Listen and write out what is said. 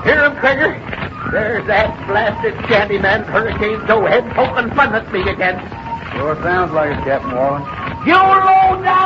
Hear him, Krieger? There's that blasted shanty man, Hurricane Towhead, poking fun at me again. Sure sounds like it, Captain Wallen. You low down